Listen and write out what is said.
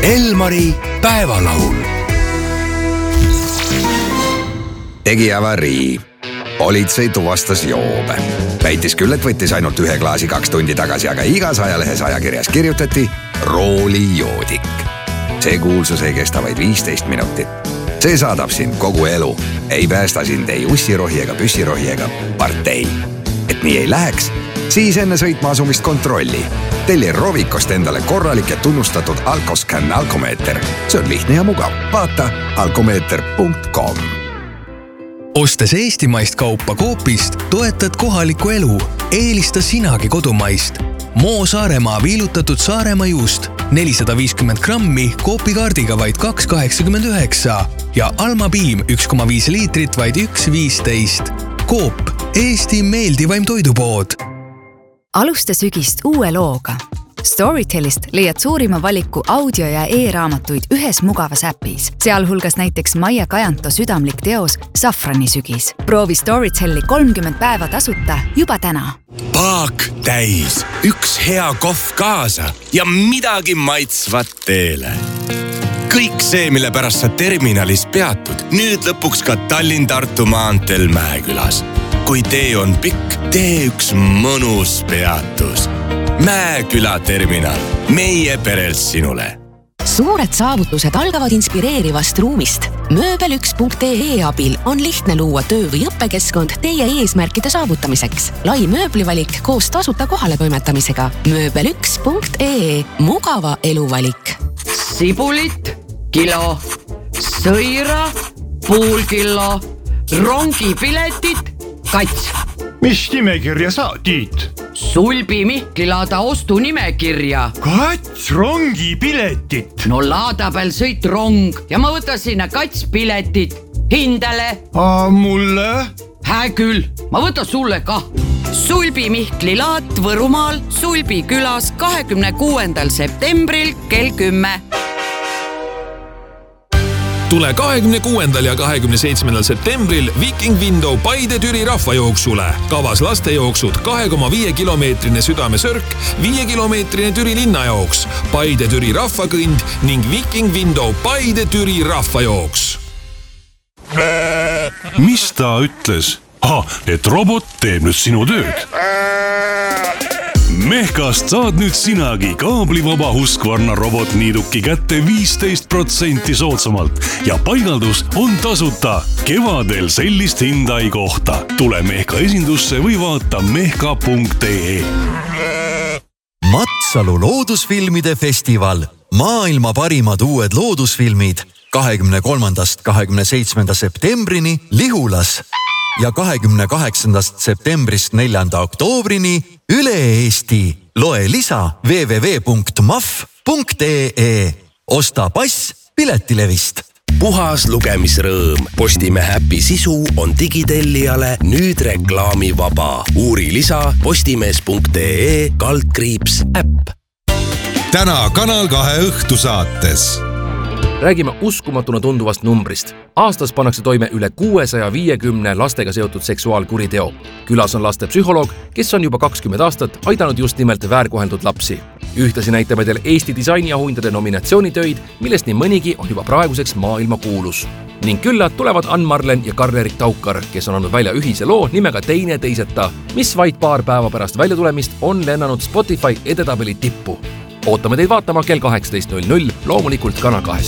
Elmari päevalaul. Tegi avarii. Politsei tuvastas joobe. Väitis küll, et võttis ainult 1 klaasi 2 tundi tagasi, aga igas ajalehes ajakirjas kirjutati roolijoodik. See kuulsus ei kesta vaid 15 minutit. See saadab sind kogu elu. Ei päästa sind ei ussirohi ega püssirohi ega partei. Et nii ei läheks, siis enne sõitma asumist kontrolli. Telli Rovikost endale korralik ja tunnustatud Alkoscan alkomeeter. See on lihtne ja mugav. Vaata alkomeeter.com. Ostes eestimaist kaupa Coopist, toetad kohalikku elu. Eelista sinagi kodumaist. Moo Saaremaa viilutatud Saaremaa juust 450 grammi Coopi kaardiga vaid 2,89 ja Alma Piim 1,5 liitrit vaid 1,15. Coop, Eesti meeldivaim toidupood. Alusta sügist uue looga. Storytelist leiad suurima valiku audio- ja e-raamatuid ühes mugavas äpis. Sealhulgas näiteks Maia Kajanto südamlik teos Safrani sügis. Proovi Storytelli 30 päeva tasuta juba täna. Paak täis, 1 hea kohv kaasa ja midagi maitsvat teele. Kõik see, mille pärast sa terminalis peatud, nüüd lõpuks ka Tallinn-Tartu maanteel Mäekülas. Kui tee on pikk, tee üks mõnus peatus. Mäeküla terminal, meie perelt sinule. Suured saavutused algavad inspireerivast ruumist. Mööbel1.ee abil on lihtne luua töö- või õppekeskkond teie eesmärkide saavutamiseks. Lai mööblivalik koos tasuta kohale toimetamisega. Mööbel1.ee, mugava eluvalik. Sibulit, kilo, sõira, pool kilo, rongipiletit, kats. Mis nimekirja sa, Tiit? Sulbi Mihklilada ostu nimekirja. Kats rongipiletit. No Laadapääl sõit rong ja ma võtan sinna kats piletit. Hindele. Mulle? Hää küll, ma võtan sulle kah. Sulbi Mihklilaat Võrumaal Sulbi külas 26. septembril kell 10. Tule 26. ja 27. septembril Viking Window Paide-Türi rahvajooksule. Kavas lastejooksud 2,5 kilomeetrine südamesörk, 5 kilomeetrine Türi linnajooks, Paide-Türi rahvakõnd ning Viking Window Paide-Türi rahvajooks. Mis ta ütles? Et robot teeb nüüd sinu tööd. Mehkast saad nüüd sinagi kaablivaba Husqvarna robotniiduki kätte 15% soodsamalt ja paigaldus on tasuta. Kevadel sellist hinda ei kohta. Tule Mehka esindusse või vaata mehka.ee. Matsalu loodusfilmide festival. Maailma parimad uued loodusfilmid 23. 27. septembrini Lihulas ja 28. septembrist 4. oktoobrini üle Eesti. Loe lisa www.maf.ee. Osta pass piletilevist. Puhas lugemisrõõm. Postimehe äpi sisu on digitellijale nüüd reklaamivaba. Uuri lisa postimees.ee/äpp. Täna Kanal 2 õhtusaates. Räägime uskumatuna tunduvast numbrist. Aastas pannakse toime üle 650 lastega seotud seksuaalkuriteo. Külas on lastepsühholoog, kes on juba 20 aastat aidanud just nimelt väärkoheldud lapsi. Ühtlasi näitame teile Eesti disainiauhindade nominatsioonitöid, millest nii mõnigi on juba praeguseks maailma kuulus. Ning küllad tulevad Ann-Marlen ja Karl-Erik Taukar, kes on andnud välja ühise loo nimega Teine teiseta, mis vaid paar päeva pärast väljatulemist on lennanud Spotify edetabeli tippu. Ootame teid vaatama kell 18.00, loomulikult Kanal 2.